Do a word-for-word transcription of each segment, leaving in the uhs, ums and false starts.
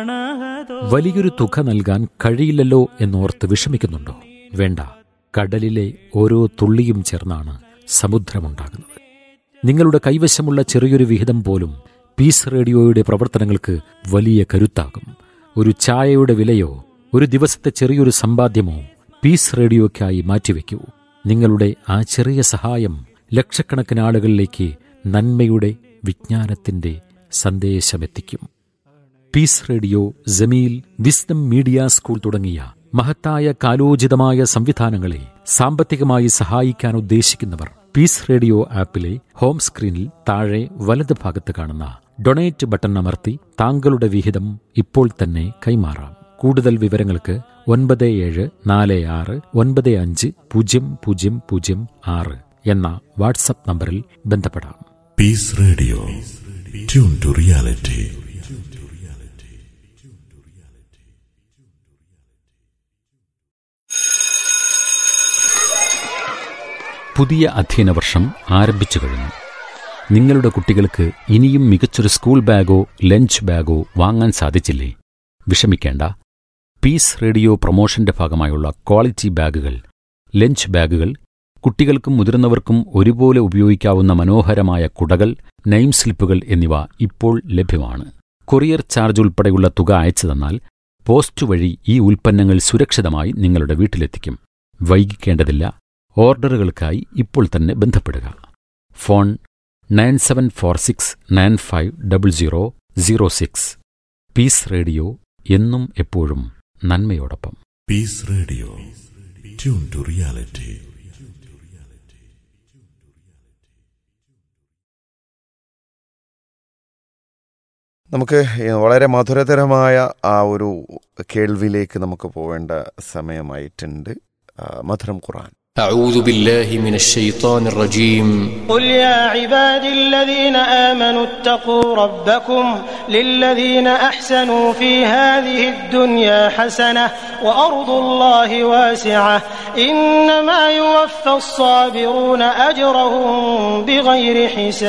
വലിയൊരു തുക നൽകാൻ കഴിയില്ലല്ലോ എന്നോർത്ത് വിഷമിക്കുന്നുണ്ടോ? വേണ്ട, കടലിലെ ഓരോ തുള്ളിയും ചേർന്നാണ് സമുദ്രമുണ്ടാകുന്നത്. നിങ്ങളുടെ കൈവശമുള്ള ചെറിയൊരു വിഹിതം പോലും പീസ് റേഡിയോയുടെ പ്രവർത്തനങ്ങൾക്ക് വലിയ കരുത്താകും. ഒരു ചായയുടെ വിലയോ ഒരു ദിവസത്തെ ചെറിയൊരു സമ്പാദ്യമോ പീസ് റേഡിയോയ്ക്കായി മാറ്റിവെക്കൂ. നിങ്ങളുടെ ആ ചെറിയ സഹായം ലക്ഷക്കണക്കിന് ആളുകളിലേക്ക് നന്മയുടെ, വിജ്ഞാനത്തിന്റെ സന്ദേശമെത്തിക്കും. Piece radio, Jameel, wisdom media school തുടങ്ങിയ മഹത്തായ കാലോചിതമായ സംവിധാനങ്ങളെ സാമ്പത്തികമായി സഹായിക്കാൻ ഉദ്ദേശിക്കുന്നവർ പീസ് റേഡിയോ ആപ്പിലെ ഹോം സ്ക്രീനിൽ താഴെ വലത് ഭാഗത്ത് കാണുന്ന ഡൊണേറ്റ് ബട്ടൺ അമർത്തി താങ്കളുടെ വിഹിതം ഇപ്പോൾ തന്നെ കൈമാറാം. കൂടുതൽ വിവരങ്ങൾക്ക് ഒൻപത് ഏഴ് നാല് ആറ് ഒൻപത് അഞ്ച് പൂജ്യം പൂജ്യം പൂജ്യം ആറ് എന്ന വാട്സപ്പ് നമ്പറിൽ ബന്ധപ്പെടാം. Piece radio, tune to reality. പുതിയ അധ്യയന വർഷം ആരംഭിച്ചു കഴിഞ്ഞു. നിങ്ങളുടെ കുട്ടികൾക്ക് ഇനിയും മികച്ചൊരു സ്കൂൾ ബാഗോ ലഞ്ച് ബാഗോ വാങ്ങാൻ സാധിച്ചില്ലേ? വിഷമിക്കേണ്ട. പീസ് റേഡിയോ പ്രൊമോഷന്റെ ഭാഗമായുള്ള ക്വാളിറ്റി ബാഗുകൾ, ലഞ്ച് ബാഗുകൾ, കുട്ടികൾക്കും മുതിർന്നവർക്കും ഒരുപോലെ ഉപയോഗിക്കാവുന്ന മനോഹരമായ കുടകൾ, നെയിം സ്ലിപ്പുകൾ എന്നിവ ഇപ്പോൾ ലഭ്യമാണ്. കൊറിയർ ചാർജ് ഉൾപ്പെടെയുള്ള തുക അയച്ചു തന്നാൽ പോസ്റ്റ് വഴി ഈ ഉൽപ്പന്നങ്ങൾ സുരക്ഷിതമായി നിങ്ങളുടെ വീട്ടിലെത്തിക്കും. വൈകിക്കേണ്ടതില്ല. ഓർഡറുകൾക്കായി ഇപ്പോൾ തന്നെ ബന്ധപ്പെടുക. Phone nine seven four six nine five double zero zero six. Piece radio, എന്നും എപ്പോഴും നന്മയോടൊപ്പം. Piece radio, tune to reality. നമുക്ക് വളരെ മധുരതരമായ ആ ഒരു കേൾവിയിലേക്ക് നമുക്ക് പോവേണ്ട സമയമായിട്ടുണ്ട്. മധുരം ഖുർആൻ. أعوذ بالله من الشيطان الرجيم. قل يا عبادي الذين آمنوا اتقوا ربكم للذين أحسنوا في هذه الدنيا حسنة وأرض الله واسعة إنما يوفى الصابرون أجرهم بغير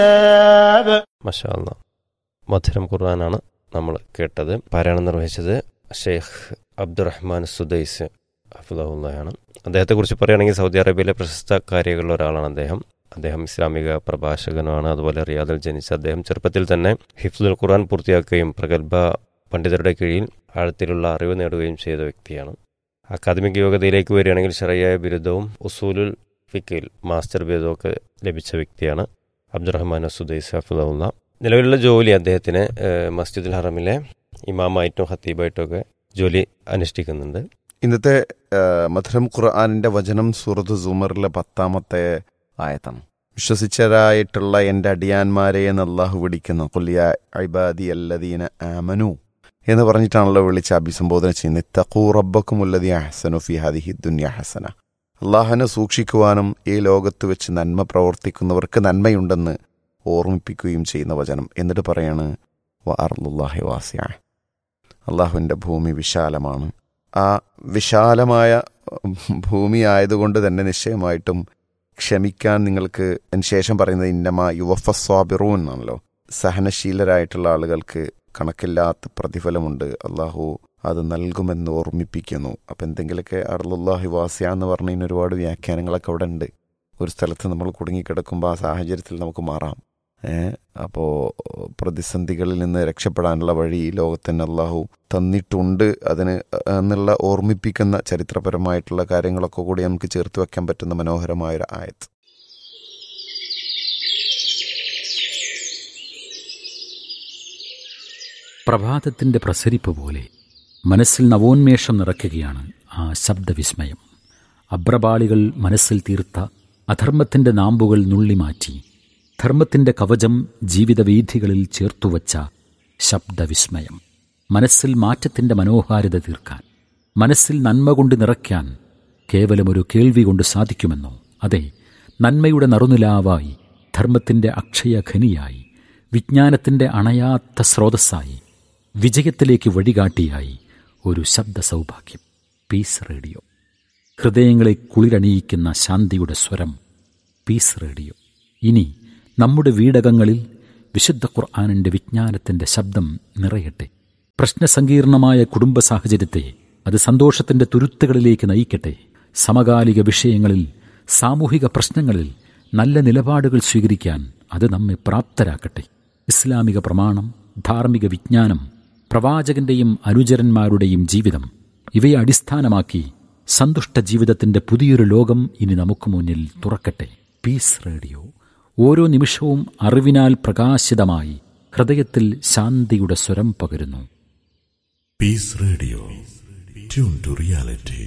حساب. ما شاء الله. മധുരം ഖുർആനാണ് നമ്മൾ കേട്ടത്. പാരായണം നിർവഹിച്ചത് ഷെയ്ഖ് അബ്ദുറഹ്മാൻ സുദൈസ് ഹഫിളഹുല്ലാഹാണ്. അദ്ദേഹത്തെക്കുറിച്ച് പറയുകയാണെങ്കിൽ സൗദി അറേബ്യയിലെ പ്രശസ്ത കാരികളിൽ ഒരാളാണ് അദ്ദേഹം. അദ്ദേഹം ഇസ്ലാമിക പ്രഭാഷകനുമാണ്. അതുപോലെ റിയാദിൽ ജനിച്ച അദ്ദേഹം ചെറുപ്പത്തിൽ തന്നെ ഹിഫ്ദുൽ ഖുർആൻ പൂർത്തിയാക്കുകയും പ്രഗത്ഭ പണ്ഡിതരുടെ കീഴിൽ ആഴത്തിലുള്ള അറിവ് നേടുകയും ചെയ്ത വ്യക്തിയാണ്. അക്കാദമിക് യോഗ്യതയിലേക്ക് വരികയാണെങ്കിൽ ശറഈയ ബിരുദവും ഉസൂലുൽ ഫിഖിൽ മാസ്റ്റർ ബിരുദവും ഒക്കെ ലഭിച്ച വ്യക്തിയാണ് അബ്ദുറഹ്മാൻ സുദൈസ് ഹഫിളഹുല്ല. നിലവിലുള്ള ജോലി അദ്ദേഹത്തിന് മസ്ജിദുൽ ഹറമിലെ ഇമാമായിട്ടും ഖത്തീബായിട്ടും ഒക്കെ ജോലി അനുഷ്ഠിക്കുന്നുണ്ട്. ഇന്നത്തെ മധുരം ഖുർആനിന്റെ വചനം സൂറത്ത് സുമറിലെ പത്താമത്തെ ആയത്താണ്. വിശ്വസിച്ചരായിട്ടുള്ള എൻ്റെ അടിയാന്മാരെ എന്ന് അള്ളാഹു വിളിക്കുന്നു. ഖുൽ യാ ഇബാദി അല്ലദീന ആമനു എന്ന് പറഞ്ഞിട്ടാണല്ലോ വിളിച്ച് അഭിസംബോധന ചെയ്യുന്നത്. ഇത്തഖൂ റബ്ബക്കും അല്ലദീ അഹ്സനു ഫീ ഹാദിഹി ദുനിയ ഹസന. അള്ളാഹുവിനെ സൂക്ഷിക്കുവാനും ഈ ലോകത്ത് വെച്ച് നന്മ പ്രവർത്തിക്കുന്നവർക്ക് നന്മയുണ്ടെന്ന് ഓർമ്മിപ്പിക്കുകയും ചെയ്യുന്ന വചനം. എന്നിട്ട് പറയാണ് വ അർളുല്ലാഹി വാസിഅ. അള്ളാഹുവിൻ്റെ ഭൂമി വിശാലമാണ്. ആ വിശാലമായ ഭൂമി ആയതുകൊണ്ട് തന്നെ നിശ്ചയമായിട്ടും ക്ഷമിക്കാൻ നിങ്ങൾക്ക് ശേഷം പറയുന്നത് ഇന്നമാ യുവഫ സ്വാബിറൂൻ എന്നാണല്ലോ. സഹനശീലരായിട്ടുള്ള ആളുകൾക്ക് കണക്കില്ലാത്ത പ്രതിഫലമുണ്ട്, അള്ളാഹു അത് നൽകുമെന്ന് ഓർമ്മിപ്പിക്കുന്നു. അപ്പം എന്തെങ്കിലുമൊക്കെ അർളുല്ലാഹി വാസിയ എന്ന് പറഞ്ഞതിന് ഒരുപാട് വ്യാഖ്യാനങ്ങളൊക്കെ അവിടെ ഉണ്ട്. ഒരു സ്ഥലത്ത് നമ്മൾ കുടുങ്ങിക്കിടക്കുമ്പോൾ ആ സാഹചര്യത്തിൽ നമുക്ക് മാറാം. അപ്പോൾ പ്രതിസന്ധികളിൽ നിന്ന് രക്ഷപ്പെടാനുള്ള വഴി ഈ ലോകത്തിന് അള്ളാഹു തന്നിട്ടുണ്ട്. അതിന് എന്നുള്ള ഓർമ്മിപ്പിക്കുന്ന ചരിത്രപരമായിട്ടുള്ള കാര്യങ്ങളൊക്കെ കൂടി നമുക്ക് ചേർത്ത് വെക്കാൻ പറ്റുന്ന മനോഹരമായൊരു ആയത്ത്. പ്രഭാതത്തിന്റെ പ്രസരിപ്പ് പോലെ മനസ്സിൽ നവോന്മേഷം നിറയ്ക്കുകയാണ് ആ ശബ്ദവിസ്മയം. അബ്രപാളികൾ മനസ്സിൽ തീർത്ത അധർമ്മത്തിന്റെ നാമ്പുകൾ നുള്ളിമാറ്റി ധർമ്മത്തിന്റെ കവചം ജീവിതവീഥികളിൽ ചേർത്തുവച്ച ശബ്ദവിസ്മയം. മനസ്സിൽ മാറ്റത്തിന്റെ മനോഹാരിത തീർക്കാൻ, മനസ്സിൽ നന്മ കൊണ്ട് നിറയ്ക്കാൻ കേവലമൊരു കേൾവി കൊണ്ട് സാധിക്കുമെന്നോ? അതെ, നന്മയുടെ നറുനിലാവായി, ധർമ്മത്തിന്റെ അക്ഷയഖനിയായി, വിജ്ഞാനത്തിന്റെ അണയാത്ത സ്രോതസ്സായി, വിജയത്തിലേക്ക് വഴികാട്ടിയായി ഒരു ശബ്ദ സൗഭാഗ്യം. പീസ് റേഡിയോ, ഹൃദയങ്ങളെ കുളിരണിയിക്കുന്ന ശാന്തിയുടെ സ്വരം. Piece radio. ഇനി നമ്മുടെ വീടകങ്ങളിൽ വിശുദ്ധ ഖുർആനിൻ്റെ വിജ്ഞാനത്തിൻ്റെ ശബ്ദം നിറയട്ടെ. പ്രശ്നസങ്കീർണമായ കുടുംബ സാഹചര്യത്തെ അത് സന്തോഷത്തിന്റെ തുരുത്തുകളിലേക്ക് നയിക്കട്ടെ. സമകാലിക വിഷയങ്ങളിൽ, സാമൂഹിക പ്രശ്നങ്ങളിൽ നല്ല നിലപാടുകൾ സ്വീകരിക്കാൻ അത് നമ്മെ പ്രാപ്തരാക്കട്ടെ. ഇസ്ലാമിക പ്രമാണം, ധാർമ്മിക വിജ്ഞാനം, പ്രവാചകന്റെയും അനുചരന്മാരുടെയും ജീവിതം, ഇവയെ അടിസ്ഥാനമാക്കി സന്തുഷ്ട ജീവിതത്തിന്റെ പുതിയൊരു ലോകം ഇനി നമുക്ക് മുന്നിൽ തുറക്കട്ടെ. പീസ് റേഡിയോ ഓരോ നിമിഷവും അറിവിനാൽ പ്രകാശിതമായി ഹൃദയത്തിൽ ശാന്തിയുടെ സ്വരം പകരുന്നു. Peace Radio. Tune to reality.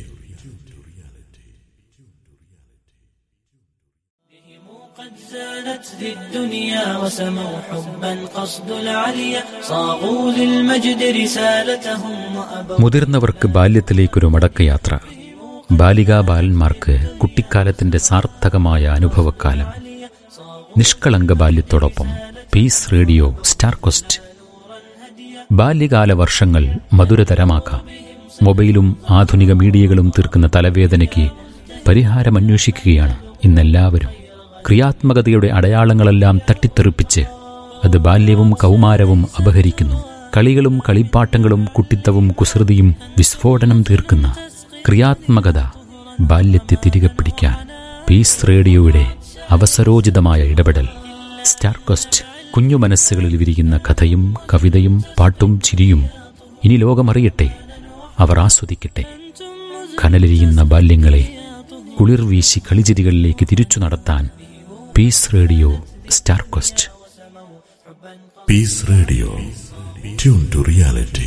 قد زانت ذي الدنيا وسموا حبا قصد العليا صاغوا للمجد رسالتهم وأبوا. മുതിർന്നവർക്ക് ബാല്യത്തിലേക്കൊരു മടക്കയാത്ര, ബാലികാ ബാലന്മാർക്ക് കുട്ടിക്കാലത്തിന്റെ സാർത്ഥകമായ അനുഭവക്കാലം. നിഷ്കളങ്ക ബാല്യത്തോടൊപ്പം പീസ് റേഡിയോ സ്റ്റാർ ക്വസ്റ്റ്. ബാല്യകാല വർഷങ്ങൾ മധുരതരമാക്കാം. മൊബൈലും ആധുനിക മീഡിയകളും തീർക്കുന്ന തലവേദനയ്ക്ക് പരിഹാരമന്വേഷിക്കുകയാണ് ഇന്നെല്ലാവരും. ക്രിയാത്മകതയുടെ അടയാളങ്ങളെല്ലാം തട്ടിത്തെറിപ്പിച്ച് അത് ബാല്യവും കൗമാരവും അപഹരിക്കുന്നു. കളികളും കളിപ്പാട്ടങ്ങളും കുട്ടിത്തവും കുസൃതിയും വിസ്ഫോടനം തീർക്കുന്ന ക്രിയാത്മകത ബാല്യത്തെ തിരികെ പിടിക്കാൻ പീസ് റേഡിയോയുടെ അവസരോചിതമായ ഇടപെടൽ. സ്റ്റാർ ക്വസ്റ്റ് കുഞ്ഞു മനസ്സുകളിൽ വിരിയുന്ന കഥയും കവിതയും പാട്ടും ചിരിയും ഇനി ലോകമറിയട്ടെ, അവർ ആസ്വദിക്കട്ടെ. കനലെരിയുന്ന ബാല്യങ്ങളെ കുളിർ വീശി കളിചിരികളിലേക്ക് തിരിച്ചു നടത്താൻ piece radio star question. Peace Radio. Tune to reality.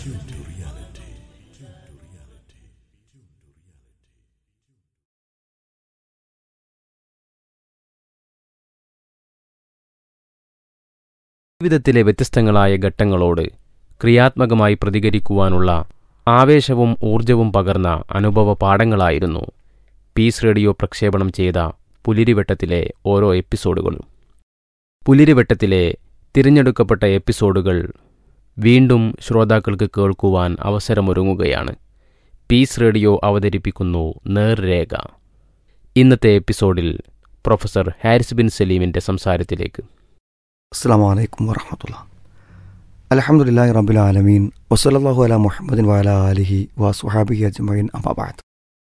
ജീവിതത്തിലെ വ്യത്യസ്തങ്ങളായ ഘട്ടങ്ങളോട് ക്രിയാത്മകമായി പ്രതികരിക്കുവാനുള്ള ആവേശവും ഊർജവും പകർന്ന അനുഭവ പാഠങ്ങളായിരുന്നു പീസ് റേഡിയോ പ്രക്ഷേപണം ചെയ്ത പുലിരിവട്ടത്തിലെ ഓരോ എപ്പിസോഡുകളും. പുലിരിവട്ടത്തിലെ തിരഞ്ഞെടുക്കപ്പെട്ട എപ്പിസോഡുകൾ വീണ്ടും ശ്രോതാക്കൾക്ക് കേൾക്കുവാൻ അവസരമൊരുങ്ങുകയാണ്. പീസ് റേഡിയോ അവതരിപ്പിക്കുന്നു നേർരേഖ. ഇന്നത്തെ എപ്പിസോഡിൽ പ്രൊഫസർ ഹാരിസ് ബിൻ സലീമിൻ്റെ സംസാരത്തിലേക്ക്. അസ്സലാമു അലൈക്കും വറഹ്മത്തുള്ളാഹി. അൽഹംദുലില്ലാഹി റബ്ബിൽ ആലമീൻ വസല്ലല്ലാഹു അലാ മുഹമ്മദിൻ വഅലാ ആലിഹി വസ്വഹാബിഹി അജ്മഈൻ. അമ്മാ ബഅദ്.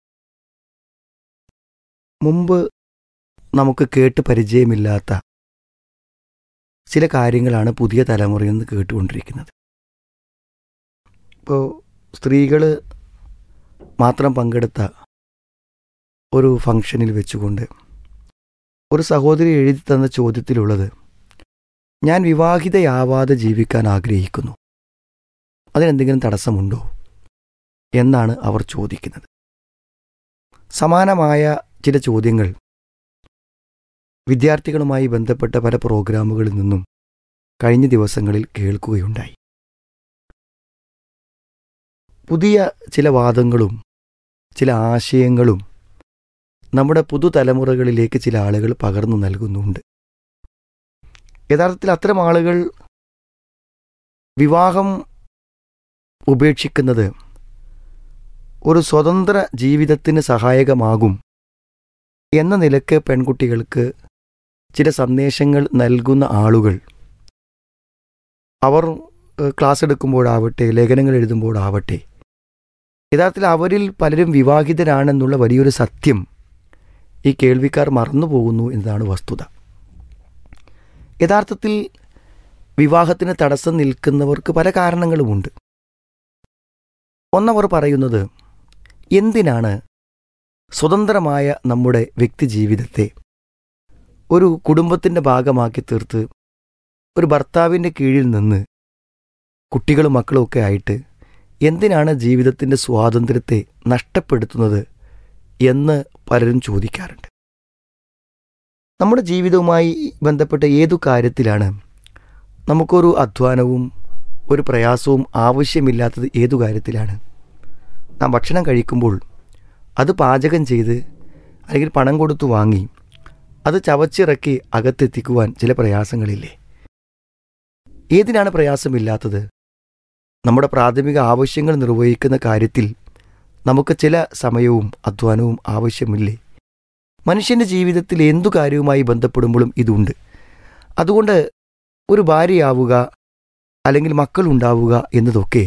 മുമ്പ് നമുക്ക് കേട്ട് പരിചയമില്ലാത്ത ചില കാര്യങ്ങളാണ് പുതിയ തലമുറയിൽ നിന്ന് കേട്ടുകൊണ്ടിരിക്കുന്നത്. ഇപ്പോൾ സ്ത്രീകൾ മാത്രം പങ്കെടുത്ത ഒരു ഫംഗ്ഷനിൽ വെച്ചുകൊണ്ട് ഒരു സഹോദരി എഴുതി തന്ന ചോദ്യത്തിലുള്ളത്, ഞാൻ വിവാഹിതയാവാതെ ജീവിക്കാൻ ആഗ്രഹിക്കുന്നു, അതിനെന്തെങ്കിലും തടസ്സമുണ്ടോ എന്നാണ് അവർ ചോദിക്കുന്നത്. സമാനമായ ചില ചോദ്യങ്ങൾ വിദ്യാർത്ഥികളുമായി ബന്ധപ്പെട്ട പല പ്രോഗ്രാമുകളിൽ നിന്നും കഴിഞ്ഞ ദിവസങ്ങളിൽ കേൾക്കുകയുണ്ടായി. പുതിയ ചില വാദങ്ങളും ചില ആശയങ്ങളും നമ്മുടെ പുതുതലമുറകളിലേക്ക് ചില ആളുകൾ പകർന്നു നൽകുന്നുണ്ട്. യഥാർത്ഥത്തിൽ അത്തരം ആളുകൾ വിവാഹം ഉപേക്ഷിക്കുന്നത് ഒരു സ്വതന്ത്ര ജീവിതത്തിന് സഹായകമാകും എന്ന നിലക്ക് പെൺകുട്ടികൾക്ക് ചില സന്ദേശങ്ങൾ നൽകുന്ന ആളുകൾ അവർ ക്ലാസ് എടുക്കുമ്പോഴാവട്ടെ ലേഖനങ്ങൾ എഴുതുമ്പോഴാവട്ടെ യഥാർത്ഥത്തിൽ അവരിൽ പലരും വിവാഹിതരാണെന്നുള്ള വലിയൊരു സത്യം ഈ കേൾവിക്കാർ മറന്നുപോകുന്നു എന്നതാണ് വസ്തുത. യഥാർത്ഥത്തിൽ വിവാഹത്തിന് തടസ്സം നിൽക്കുന്നവർക്ക് പല കാരണങ്ങളുമുണ്ട്. ഒന്നവർ പറയുന്നത്, എന്തിനാണ് സ്വതന്ത്രമായ നമ്മുടെ വ്യക്തിജീവിതത്തെ ഒരു കുടുംബത്തിൻ്റെ ഭാഗമാക്കി തീർത്ത് ഒരു ഭർത്താവിൻ്റെ കീഴിൽ നിന്ന് കുട്ടികളും മക്കളുമൊക്കെ ആയിട്ട് എന്തിനാണ് ജീവിതത്തിൻ്റെ സ്വാതന്ത്ര്യത്തെ നഷ്ടപ്പെടുത്തുന്നത് എന്ന് പലരും ചോദിക്കാറുണ്ട്. നമ്മുടെ ജീവിതവുമായി ബന്ധപ്പെട്ട ഏതു കാര്യത്തിലാണ് നമുക്കൊരു അധ്വാനവും ഒരു പ്രയാസവും ആവശ്യമില്ലാത്തത്? ഏതു കാര്യത്തിലാണ്? നാം ഭക്ഷണം കഴിക്കുമ്പോൾ അത് പാചകം ചെയ്ത് അല്ലെങ്കിൽ പണം കൊടുത്തു വാങ്ങി അത് ചവച്ചിറക്കി അകത്തെത്തിക്കുവാൻ ചില പ്രയാസങ്ങളില്ലേ? ഏതിനാണ് പ്രയാസമില്ലാത്തത്? നമ്മുടെ പ്രാഥമിക ആവശ്യങ്ങൾ നിർവഹിക്കുന്ന കാര്യത്തിൽ നമുക്ക് ചില സമയവും അധ്വാനവും ആവശ്യമില്ലേ? മനുഷ്യൻ്റെ ജീവിതത്തിൽ എന്തു കാര്യവുമായി ബന്ധപ്പെടുമ്പോഴും ഇതുണ്ട്. അതുകൊണ്ട് ഒരു ഭാര്യയാവുക അല്ലെങ്കിൽ മക്കളുണ്ടാവുക എന്നതൊക്കെ